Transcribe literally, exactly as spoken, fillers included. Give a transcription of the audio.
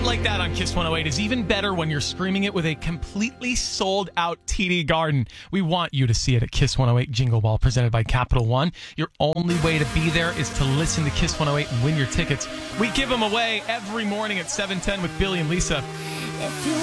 like that on Kiss one oh eight is even better when you're screaming it with a completely sold out T D Garden. We want you to see it at Kiss one oh eight Jingle Ball presented by Capital One. Your only way to be there is to listen to Kiss one oh eight and win your tickets. We give them away every morning at seven ten with Billy and Lisa.